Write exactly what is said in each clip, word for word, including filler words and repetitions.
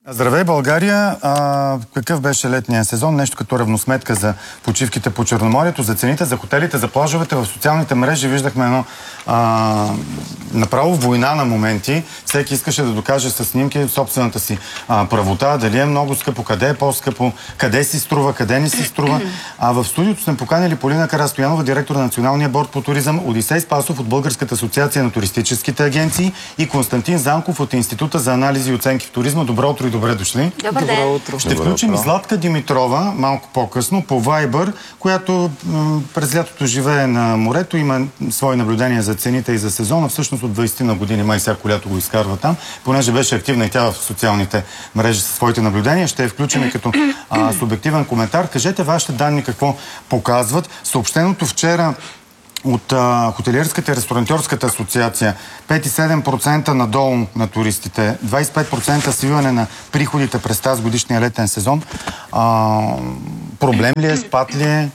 Здравей, България! А, какъв беше летния сезон? Нещо като равносметка за почивките по Черноморието, за цените, за хотелите, за плажовете. В социалните мрежи виждахме едно а, направо война на моменти. Всеки искаше да докаже със снимки собствената си а, правота, дали е много скъпо, къде е по-скъпо, къде си струва, къде не си струва. А в студиото сме поканили Полина Карастоянова, директор на Националния борд по туризъм, Одисей Спасов от Българската асоциация на туристическите агенции и Константин Занков от Института за анализи и оценки в туризма. Добро утро и добре дошли. Добър ден. Добро утро. Ще включим и Златка Димитрова малко по-късно по Viber, която през лятото живее на морето, има свои наблюдения за цените и за сезона. Всъщност от двайсет на години май всяко лято го изкарва там, понеже беше активна и тя в социалните мрежи със своите наблюдения. Ще я включим и като а, субективен коментар. Кажете вашите данни какво показват. Съобщеното вчера от а, хотелиерската и ресторантьорската асоциация пет цяло и седем процента надолу на туристите, двайсет и пет процента свиване на приходите през тази годишния летен сезон. А, проблем ли е, спад ли е?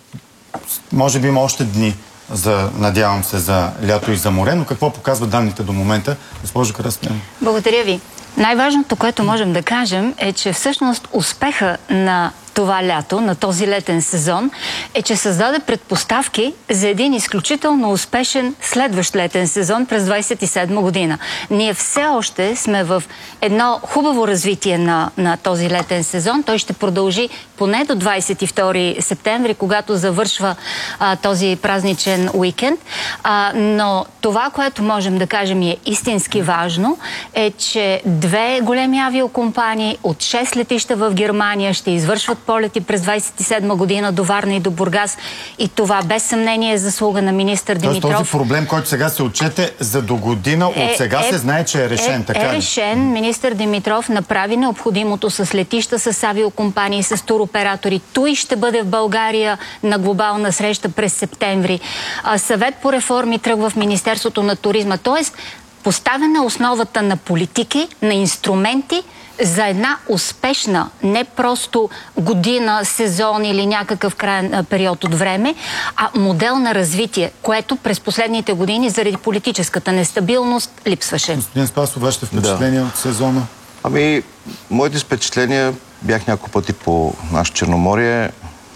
Може би има още дни, за, надявам се, за лято и за море, но какво показват данните до момента? Госпожо Карастоянова. Благодаря ви. Най-важното, което можем да кажем, е, че всъщност успеха на това лято, на този летен сезон, е, че създаде предпоставки за един изключително успешен следващ летен сезон през двайсет и седма година. Ние все още сме в едно хубаво развитие на, на този летен сезон. Той ще продължи поне до двайсет и втори септември, когато завършва а, този празничен уикенд. А, но това, което можем да кажем и е истински важно, е, че две големи авиокомпании от шест летища в Германия ще извършват полети през двайсет и седма година до Варна и до Бургас. И това без съмнение е заслуга на министър Димитров. Тоест този проблем, който сега се отчете за до година, е, от сега е, се знае, че е решен. Е, така е ли? решен. Министър Димитров направи необходимото с летища, с авиокомпании, с туроператори. Той ще бъде в България на глобална среща през септември. А, съвет по реформи тръгва в Министерството на туризма. Тоест, поставена основата на политики, на инструменти за една успешна, не просто година, сезон или някакъв краен период от време, а модел на развитие, което през последните години заради политическата нестабилност липсваше. Господин Спасов, вашите впечатления да. от сезона? Ами, моите впечатления, бях няколко пъти по наше Черноморие.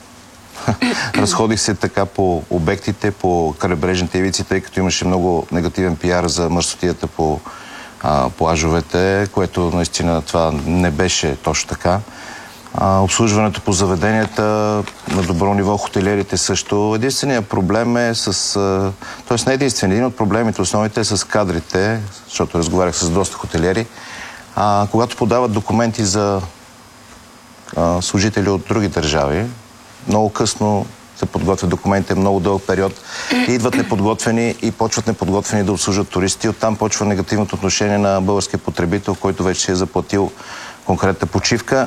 Разходих се така по обектите, по крайбрежните ивици, тъй като имаше много негативен пиар за мърсотията по а, плажовете, което наистина това не беше точно така. А, обслужването по заведенията на добро ниво, хотелиерите също. Единственият проблем е с... А, тоест не единствен, един от проблемите, основните е с кадрите, защото разговарях с доста хотелиери. А, когато подават документи за а, служители от други държави, много късно се подготвят документите, много дълъг период. И идват неподготвени и почват неподготвени да обслужват туристи. Оттам почва негативното отношение на българския потребител, който вече си е заплатил конкретна почивка.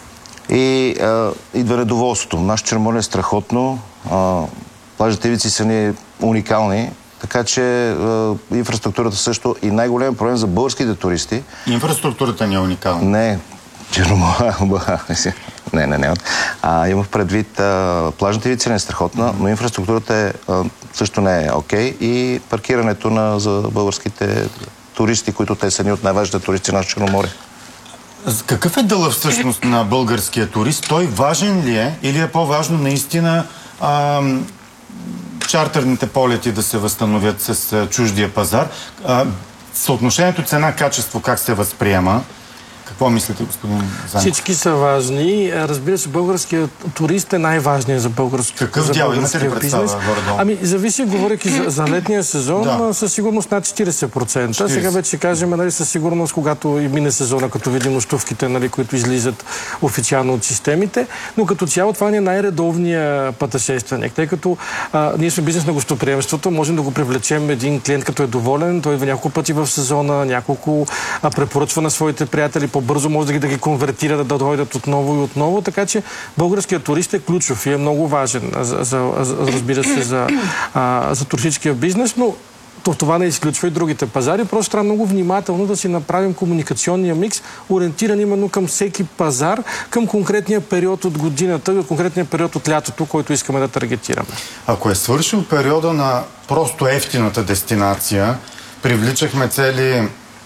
И а, идва недоволството. Нашето Черноморие е страхотно. А, плажните ивици са ни уникални. Така че а, инфраструктурата също. И най-голям проблем за българските туристи... Инфраструктурата ни е уникална. Не, Черноморие... Не, не, не. А, имах предвид, а, плажната ивица не е страхотна, но инфраструктурата е, а, също не е окей. И паркирането на, за българските туристи, които те са ни от най-важните туристи на Черноморие. Какъв е дълъг всъщност на българския турист? Той важен ли е или е по-важно наистина а, чартерните полети да се възстановят с а, чуждия пазар? А, съотношението цена-качество как се възприема? Какво мислите, господин Занков? Всички са важни. Разбира се, българският турист е най-важният за, българск... Какъв за дял? българския бизнес. Ами, зависи, говоряки за, за летния сезон, да. Със сигурност над четирийсет процента. четирийсет. Сега вече кажем, нали, със сигурност, когато и мине сезона, като видим нощувките, нали, които излизат официално от системите, но като цяло това не е най-редовния пътешественик, тъй като а, ние сме бизнес на гостоприемството, можем да го привлечем един клиент, като е доволен, той идва няколко пъти в сезона, няколко а, препоръчва на своите приятели, по-бързо може да ги, да ги конвертира, да, да дойдат отново и отново, така че българският турист е ключов и е много важен, за, за, за, разбира се, за, а, за туристическия бизнес, но това не изключва и другите пазари. Просто трябва много внимателно да си направим комуникационния микс, ориентиран именно към всеки пазар, към конкретния период от годината, от конкретния период от лятото, който искаме да таргетираме. Ако е свършил периода на просто ефтината дестинация, привличахме цели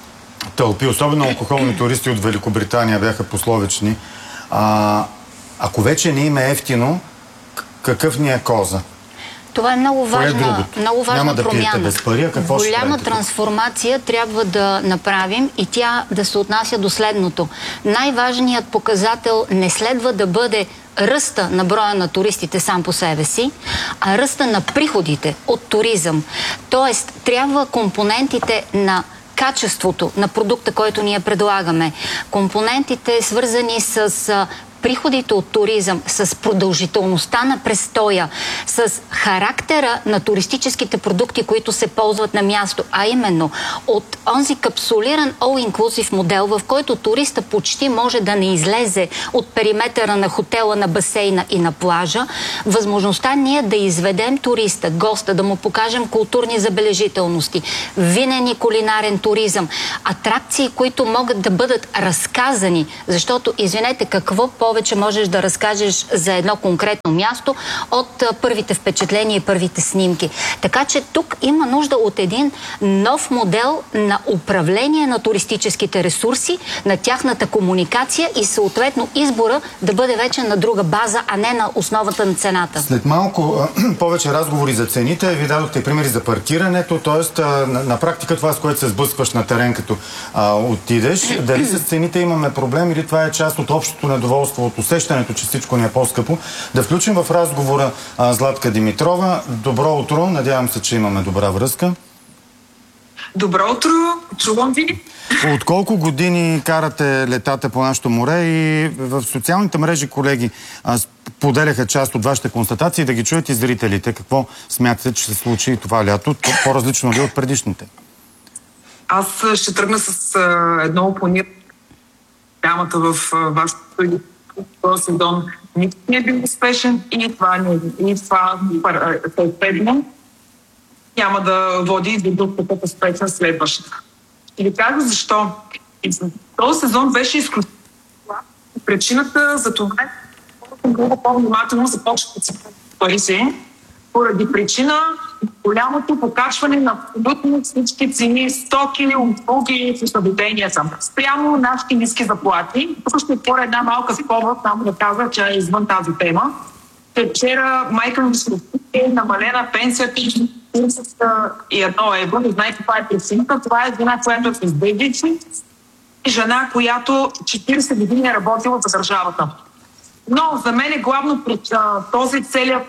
тълпи, особено алкохолни туристи от Великобритания бяха пословични. А, ако вече не им е ефтино, какъв ни е коза? Това е много важна, е много важна Няма да промяна. пиете без пари, а какво ще Голяма правите? трансформация трябва да направим и тя да се отнася до следното. Най-важният показател не следва да бъде ръста на броя на туристите сам по себе си, а ръста на приходите от туризъм. Тоест, трябва компонентите на качеството на продукта, който ние предлагаме, компонентите свързани с приходите от туризъм, с продължителността на престоя, с характера на туристическите продукти, които се ползват на място, а именно от онзи капсулиран all-inclusive модел, в който туриста почти може да не излезе от периметъра на хотела, на басейна и на плажа, възможността ние да изведем туриста, госта, да му покажем културни забележителности, винен и кулинарен туризъм, атракции, които могат да бъдат разказани, защото, извинете, какво повече можеш да разкажеш за едно конкретно място от а, първите впечатления и първите снимки. Така че тук има нужда от един нов модел на управление на туристическите ресурси, на тяхната комуникация и съответно избора да бъде вече на друга база, а не на основата на цената. След малко повече разговори за цените, ви дадохте примери за паркирането, т.е. на, на практика това, с което се сблъскваш на терен, като а, отидеш. Дали с цените имаме проблем или това е част от общото недоволство, от усещането, че всичко ни е по-скъпо? Да включим в разговора а, Златка Димитрова. Добро утро, надявам се, че имаме добра връзка. Добро утро, чувам ви. От колко години карате летата по нашото море и в социалните мрежи колеги поделяха част от вашите констатации, да ги чуят и зрителите. Какво смятате, че се случи това лято? По-различно ли от предишните? Аз ще тръгна с а, едно опониране. Темата в вашето сезон никак не е бил успешен и това, и това съответно няма да води до друг такъв успешен следващата. И ви кажа защо. Този сезон беше изключително. Причината за това е много по-внимателно започва да се пари поради причина голямото покачване на абсолютно всички цени, стоки, услуги и заведенията. Спрямо нашите ниски заплати. Тук ще отворя една малка скоба, само да кажа, че е извън тази тема. Вчера майка ми се е намалена пенсията и едно евро. Не знае каква е причината. Това е жена, която е с бебици и жена, която четирийсет години е работила за държавата. Но за мен е главно този целият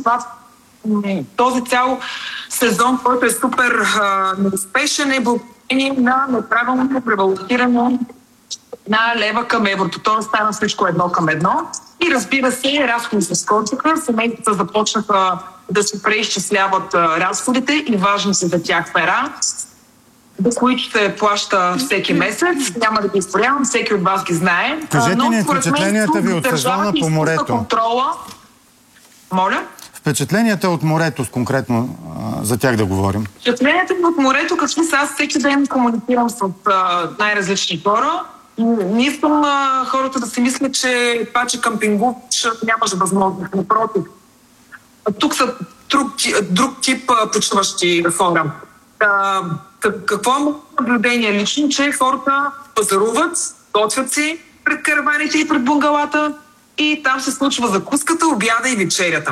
този цял сезон, който е супер а, неуспешен, е благодарение на неправилното превалутиране на лева към еврото. То стана всичко едно към едно. И разбира се, разходи се скочиха, семействата започнаха да се преизчисляват а, разходите и важни са за тях пера, до които се плаща всеки месец. Няма да ги изпорявам, всеки от вас ги знае. Кажете ни впечатленията ви от сезона по морето. Контрола... Моля? Впечатленията от морето, конкретно а, за тях да говорим. Впечатленията от морето, като са, аз всеки ден комуникирам с а, най-различни хора. Не искам а, хората да си мислят, че това, че къмпингуваш, нямаш възможност. Напротив. Тук са друг, друг тип а, почващи хора. А, какво е моето наблюдение лично, че хората пазаруват, готвят си пред караваните и пред бунгалата и там се случва закуската, обяда и вечерята.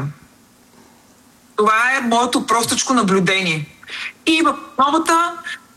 Това е моето простичко наблюдение. И в новата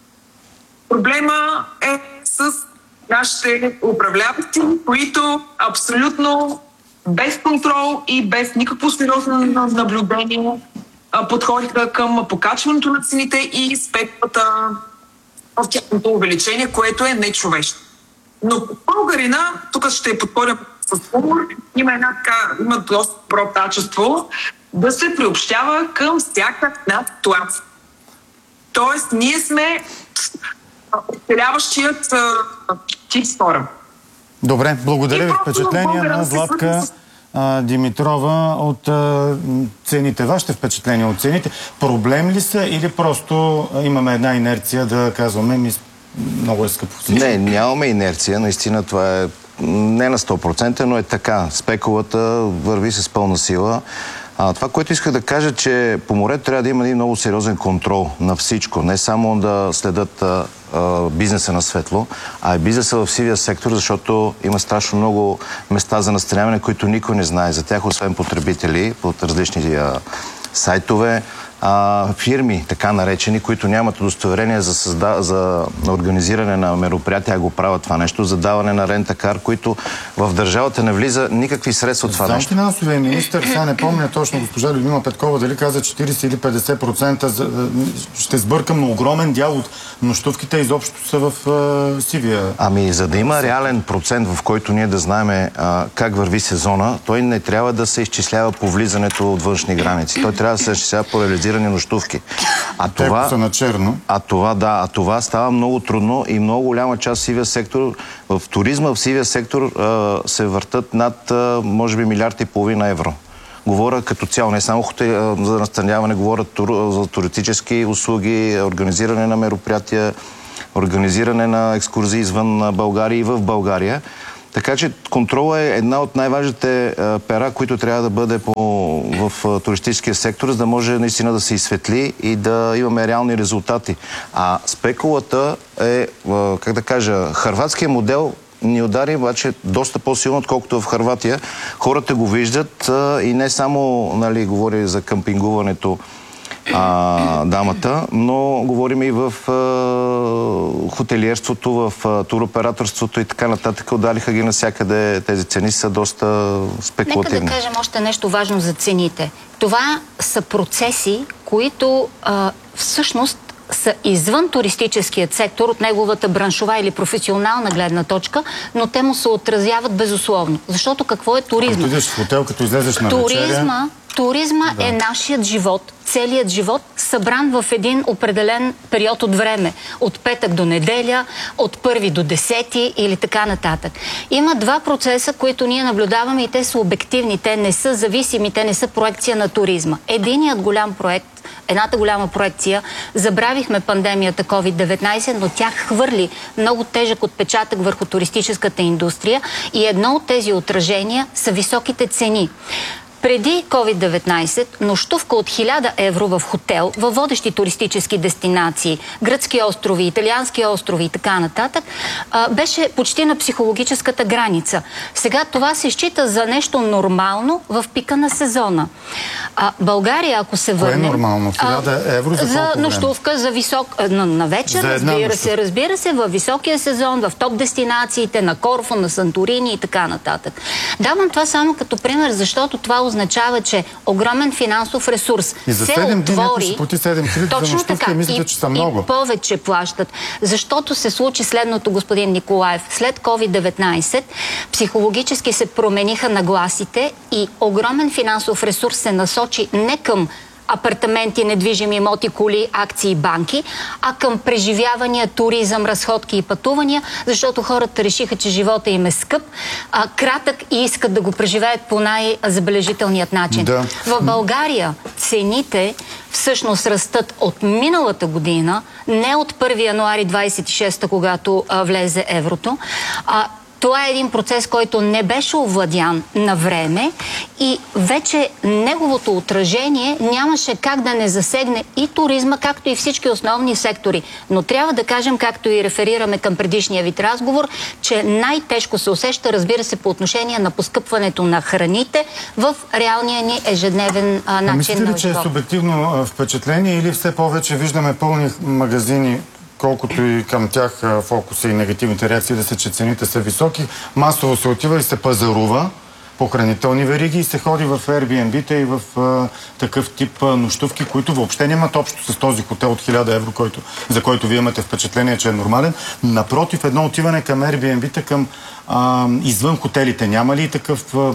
проблема е с нашите управляващи, които абсолютно без контрол и без никакво сериозно наблюдение подходиха към покачването на цените и спекулата в тяхното увеличение, което е нечовечно. Но българина, тук ще подходя с умор, има една така, има доста добро качество да се приобщава към всяка една ситуация. Тоест, ние сме оцеляващият тип хора. Добре, благодаря ви. Впечатление на Златка а, Димитрова от а, цените. Вашите впечатления от цените проблем ли са или просто имаме една инерция да казваме ми много е скъпо? Не, нямаме инерция. Наистина това е не на сто процента, но е така. Спекулата върви с пълна сила. А, това, което исках да кажа, че по морето трябва да има един много сериозен контрол на всичко. Не само да следят а, а, бизнеса на светло, а е бизнеса в сивия сектор, защото има страшно много места за настаняване, които никой не знае за тях, освен потребители от различни а, сайтове. А, фирми, така наречени, които нямат удостоверение за, създа... за организиране на мероприятия, а го правят това нещо, за даване на рента-кар, които в държавата не влиза никакви средства от това Знам, нещо. финансовия министър, сега не помня точно госпожа Людмила Петкова, дали каза четирийсет или петдесет процента, за, ще сбъркам, но огромен дял от нощувките изобщо са в а, сивия. Ами, за да има реален процент, в който ние да знаем а, как върви сезона, той не трябва да се изчислява по влизането от външни граници. Той трябва да се изчислява по реализиране нощувки. А това, са на черно. А това, да, а това става много трудно и много голяма част в сивия сектор, в туризма в сивия сектор а, се въртат над, а, може би, милиард и половина евро. Говоря като цяло, не само хотел, за настаняване, говоря тур, за туристически услуги, организиране на мероприятия, организиране на екскурзии извън България и в България. Така че контрола е една от най-важните пера, които трябва да бъде по, в туристическия сектор, за да може наистина да се изсветли и да имаме реални резултати. А спекулата е, как да кажа, хърватския модел ни удари, обаче доста по-силно, отколкото в Хърватия. Хората го виждат а, и не само, нали, говори за къмпингуването а, дамата, но говорим и в а, хотелиерството, в а, туроператорството и така нататък. Отдалиха ги навсякъде. Тези цени са доста спекулативни. Нека да кажем още нещо важно за цените. Това са процеси, които а, всъщност са извън туристическият сектор от неговата браншова или професионална гледна точка, но те му се отразяват безусловно. Защото какво е туризма? Като идеш в хотел, като излезеш на туризма, вечеря... Туризма да. е нашият живот, целият живот, събран в един определен период от време. От петък до неделя, от първи до десети или така нататък. Има два процеса, които ние наблюдаваме и те са обективни, те не са зависими, те не са проекция на туризма. Единият голям проект, едната голяма проекция, забравихме пандемията ковид деветнайсет, но тя хвърли много тежък отпечатък върху туристическата индустрия и едно от тези отражения са високите цени. Преди ковид деветнайсет нощувка от хиляда евро в хотел, във водещи туристически дестинации, гръцки острови, италиански острови и така нататък, беше почти на психологическата граница. Сега това се счита за нещо нормално в пика на сезона. А, България, ако се върне... Кое е нормално? хиляда евро за За нощувка, за висок... На, на вечер, разбира се, разбира се, във високия сезон, в топ дестинациите, на Корфу, на Санторини и така нататък. Давам това само като пример, защото това означава, че огромен финансов ресурс и за се седем дни отвори... ще плати седем хиляди за нощувка и мислите, че са много. И повече плащат. Защото се случи следното, господин Николаев. След ковид деветнайсет психологически се промениха нагласите и огромен финансов ресурс се насочи не към апартаменти, недвижими имоти, коли, акции, банки, а към преживявания, туризъм, разходки и пътувания, защото хората решиха, че живота им е скъп, а, кратък и искат да го преживеят по най-забележителният начин. Да. В България цените всъщност растат от миналата година, не от първи януари двайсет и шеста, когато а, влезе еврото, а това е един процес, който не беше овладян на време и вече неговото отражение нямаше как да не засегне и туризма, както и всички основни сектори. Но трябва да кажем, както и реферираме към предишния вид разговор, че най-тежко се усеща, разбира се, по отношение на поскъпването на храните в реалния ни ежедневен а, начин мислите ли, на че е живот. субективно впечатление или все повече виждаме пълни магазини, колкото и към тях фокуса и негативните реакции да са, че цените са високи, масово се отива и се пазарува по хранителни вериги и се ходи в Airbnb-та и в а, такъв тип а, нощувки, които въобще нямат общо с този хотел от хиляда евро, който, за който вие имате впечатление, че е нормален. Напротив, едно отиване към Airbnb-та, към а, извън хотелите. Няма ли такъв... А,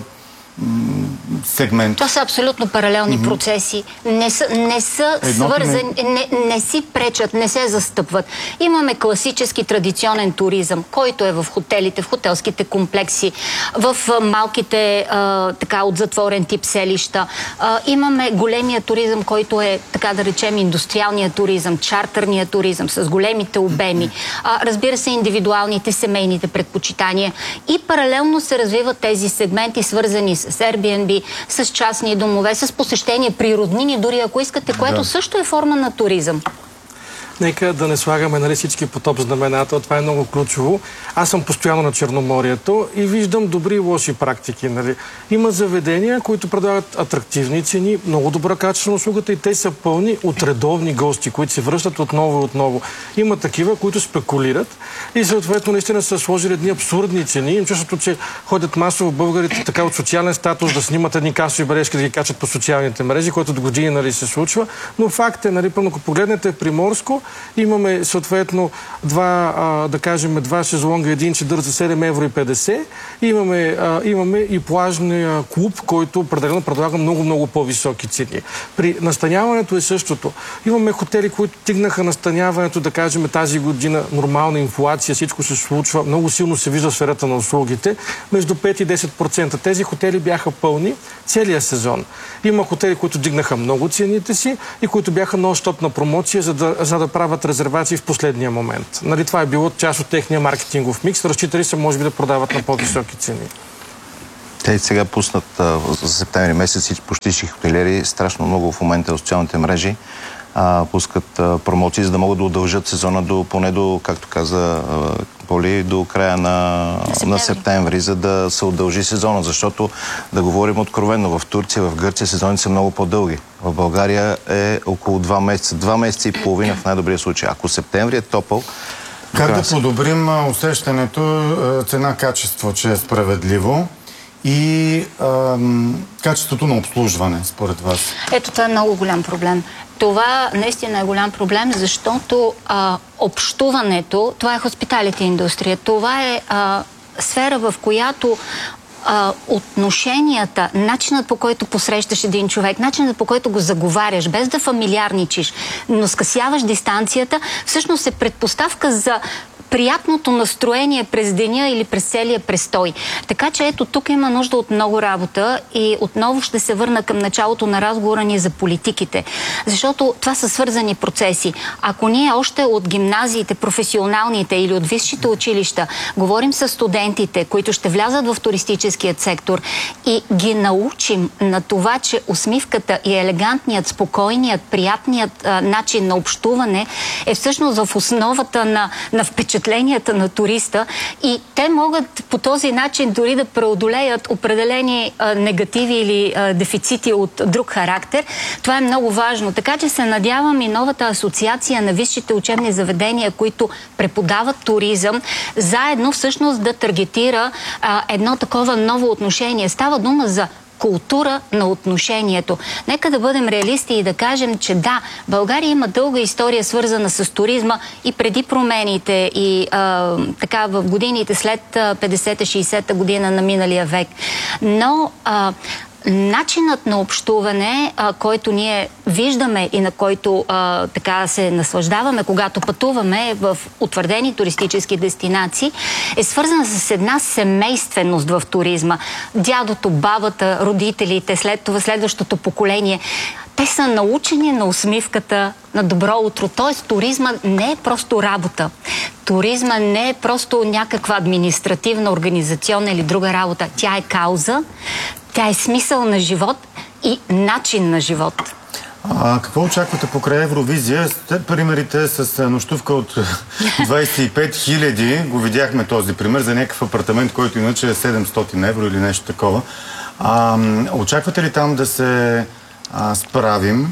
сегмент. Това са абсолютно паралелни mm-hmm. процеси. Не са, не са свързани, не, не си пречат, не се застъпват. Имаме класически традиционен туризъм, който е в хотелите, в хотелските комплекси, в малките а, така от затворен тип селища. А, имаме големия туризъм, който е, така да речем, индустриалния туризъм, чартърния туризъм с големите обеми. А, разбира се, индивидуалните, семейните предпочитания. И паралелно се развиват тези сегменти, свързани с с Airbnb, с частни домове, с посещение при роднини, дори ако искате, което да. също е форма на туризъм. нека да не слагаме, нали, всички по топ знамената. Това е много ключово. Аз съм постоянно на Черноморието и виждам добри и лоши практики. Нали. Има заведения, които предлагат атрактивни цени, много добра качество на услугата и те са пълни от редовни гости, които се връщат отново и отново. Има такива, които спекулират и съответно наистина са сложили едни абсурдни цени. Им чувството, че ходят масово българите така от социален статус да снимат едни касови бележки, да ги качат по социалните мрежи, което до години, нали, се случва. Но факт е, нали, пълно, ако погледнете Приморско, имаме съответно два, а, да кажем, два шезлонга, един чедър за седем евро и петдесет. Имаме, а, имаме и плажния клуб, който определено предлага много-много по-високи цени. При настаняването е същото. Имаме хотели, които тигнаха настаняването, да кажем, тази година нормална инфлация, всичко се случва, много силно се вижда в сферата на услугите, между пет и десет процента. Тези хотели бяха пълни целия сезон. Има хотели, които дигнаха много цените си и които бяха нон-стоп на промоция, за да, за да правят резервации в последния момент. Нали, това е било част от техния маркетингов микс. Разчитали се, може би, да продават на по-високи цени. Те сега пуснат а, за септември месец почти всички хотелиери, страшно много в момента в социалните мрежи, а, пускат а, промоции, за да могат да удължат сезона до, поне до, както каза а, Поли, до края на, септември. на септември, за да се удължи сезона, защото, да говорим откровенно, в Турция, в Гърция сезоните са много по-дълги. В България е около два месеца, два месеца и половина в най-добрия случай. Ако септември е топъл, как да подобрим усещането цена-качество, че е справедливо? И ам, качеството на обслужване, според вас? Ето, това е много голям проблем. Това наистина е голям проблем, защото а, общуването, това е хоспиталити индустрия, това е а, сфера, в която а, отношенията, начинът, по който посрещаш един човек, начинът, по който го заговаряш, без да фамилиарничиш, но скъсяваш дистанцията, всъщност е предпоставка за приятното настроение през деня или през целия престой. Така че ето тук има нужда от много работа и отново ще се върна към началото на разговора ни за политиките. Защото това са свързани процеси. Ако ние още от гимназиите, професионалните или от висшите училища говорим с студентите, които ще влязат в туристическият сектор и ги научим на това, че усмивката и елегантният, спокойният, приятният а, начин на общуване е всъщност в основата на, на впечатлението на туриста и те могат по този начин дори да преодолеят определени а, негативи или а, дефицити от друг характер. Това е много важно. Така че се надявам и новата асоциация на висшите учебни заведения, които преподават туризъм, заедно всъщност да таргетира а, едно такова ново отношение. Става дума за култура на отношението. Нека да бъдем реалисти и да кажем, че да, България има дълга история свързана с туризма и преди промените и а, така в годините след петдесета-шейсета година на миналия век. Но а, начинът на общуване, а, който ние виждаме и на който а, така се наслаждаваме, когато пътуваме в утвърдени туристически дестинации, е свързан с една семейственост в туризма. Дядото, бабата, родителите, след това следващото поколение, те са научени на усмивката, на добро утро. Тоест, туризма не е просто работа. Туризма не е просто някаква административна, организационна или друга работа. Тя е кауза, тя е смисъл на живот и начин на живот. А какво очаквате покрай Евровизия? Примерите с нощувка от двадесет и пет хиляди, го видяхме този пример, за някакъв апартамент, който иначе е седемстотин евро или нещо такова. А, очаквате ли там да се а, справим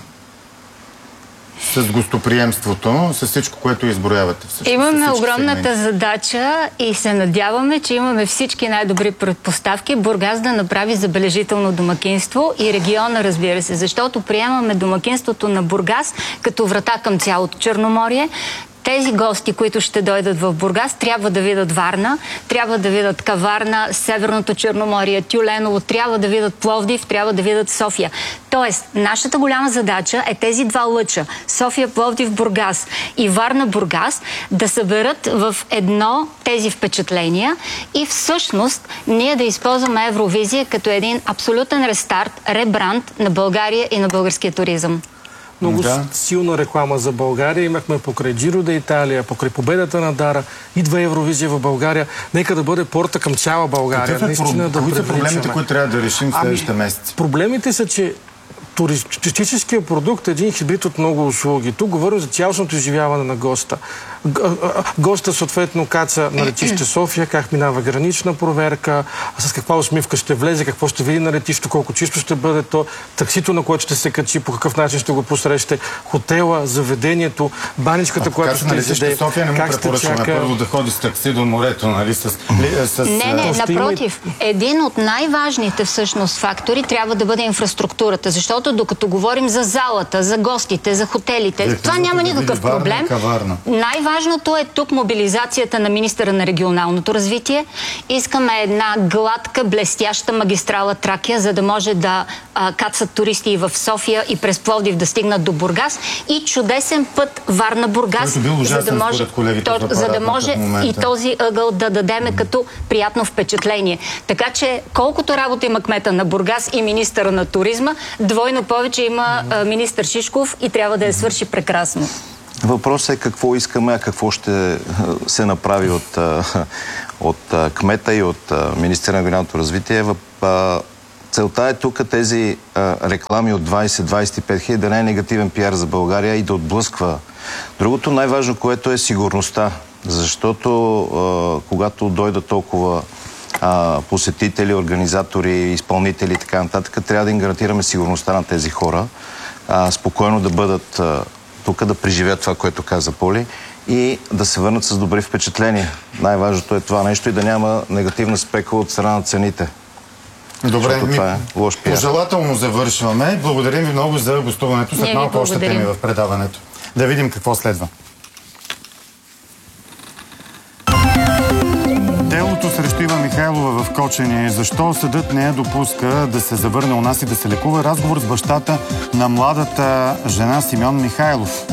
с гостоприемството, с всичко, което изброявате? Всъщност, имаме огромната сегменти. задача и се надяваме, че имаме всички най-добри предпоставки Бургас да направи забележително домакинство и региона, разбира се, защото приемаме домакинството на Бургас като врата към цялото Черноморие. Тези гости, които ще дойдат в Бургас, трябва да видят Варна, трябва да видят Каварна, Северното Черноморие, Тюленово, трябва да видят Пловдив, трябва да видят София. Тоест, нашата голяма задача е тези два лъча, София, Пловдив, Бургас и Варна, Бургас, да съберат в едно тези впечатления и всъщност ние да използваме Евровизия като един абсолютен рестарт, ребранд на България и на българския туризъм. Много да. силна реклама за България. Имахме покрай Джиро де Италия, покрай победата на Дара. Идва Евровизия в България. Нека да бъде порта към цяла България. Какъв е, Наистина, да кои са проблемите, които трябва да решим в следващите ами, месеци? Проблемите са, че туристическия продукт е един хибрид от много услуги. Тук говорим за цялостното изживяване на госта. Госта съответно каца на летище София, как минава гранична проверка, с каква усмивка ще влезе, какво ще види на летището, колко чисто ще бъде то, таксито, на което ще се качи, по какъв начин ще го посрещате, хотела, заведението, баничката, която ще изяде. София не му препоръчваме чака... първо да ходи с такси до морето, нали? С, с, не, не, напротив. Има... Един от най-важните всъщност фактори трябва да бъде инфраструктурата, защото докато говорим за залата, за гостите, за хотелите, Вие, това няма никакъв да проблем. Най-важното е тук мобилизацията на министъра на регионалното развитие. Искаме една гладка, блестяща магистрала Тракия, за да може да а, кацат туристи и в София и през Пловдив да стигнат до Бургас, и чудесен път Варна-Бургас, за да може, то, за да може и този ъгъл да дадеме като приятно впечатление. Така че колкото работа има кмета на Бургас и министъра на туризма, двойно повече има а, министър Шишков и трябва да я свърши прекрасно. Въпросът е какво искаме, а какво ще се направи от, от кмета и от министъра на регионалното развитие. Целта е тук тези реклами от двайсет до двайсет и пет хиляди да не е негативен пиар за България и да отблъсква. Другото най-важно, което е сигурността. Защото когато дойдат толкова посетители, организатори, изпълнители и така нататък, трябва да им гарантираме сигурността на тези хора. Спокойно да бъдат тук, да преживеят това, което каза Поли, и да се върнат с добри впечатления. Най-важното е това нещо и да няма негативна спекула от страна на цените. Добре, ми, това е лош пиар. Пожелателно завършваме. Благодарим ви много за гостуването. След малко още теми в предаването. Да видим какво следва. Делото срещу Ива Михайлова в Кочене. Защо съдът не я допуска да се завърне у нас и да се лекува? Разговор с бащата на младата жена Симеон Михайлов.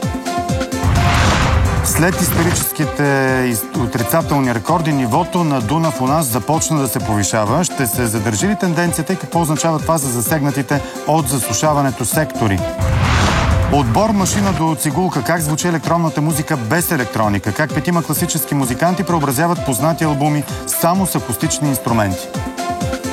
След историческите отрицателни рекорди, нивото на Дунав у нас започна да се повишава. Ще се задържи ли тенденцията и какво означава това за засегнатите от засушаването сектори? Отбор машина до цигулка. Как звучи електронната музика без електроника? Как петима класически музиканти преобразяват познати албуми само с акустични инструменти?